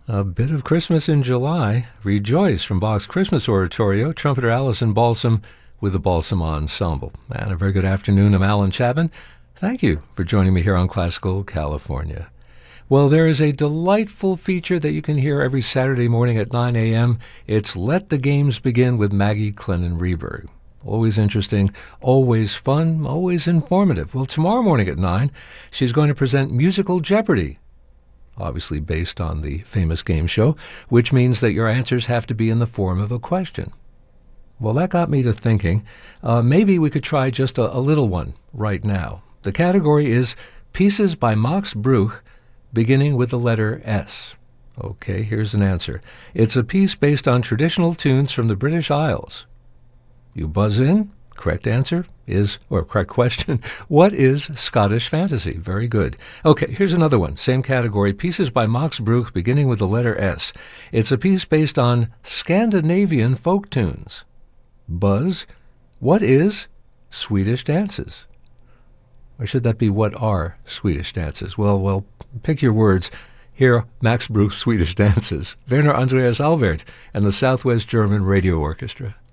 A bit of Christmas in July. Rejoice from Bach's Christmas Oratorio, trumpeter Allison Balsam with the Balsam Ensemble. And a very good afternoon. I'm Alan Chapman. Thank you for joining me here on Classical California. Well, there is a delightful feature that you can hear every Saturday morning at 9 a.m. It's Let the Games Begin with Maggie Clennon Reberg. Always interesting, always fun, always informative. Well, tomorrow morning at 9, she's going to present Musical Jeopardy! Obviously based on the famous game show, which means that your answers have to be in the form of a question. Well, that got me to thinking, maybe we could try just a little one right now. The category is Pieces by Max Bruch, beginning with the letter S. Okay, here's an answer. It's a piece based on traditional tunes from the British Isles. You buzz in. Correct answer is, or correct question, what is Scottish fantasy? Very good. Okay, here's another one. Same category, pieces by Max Bruch beginning with the letter S. It's a piece based on Scandinavian folk tunes. Buzz, what is Swedish dances? Or should that be what are Swedish dances? Well, pick your words. Here, Max Bruch's Swedish dances. Werner Andreas Albert and the Southwest German Radio Orchestra.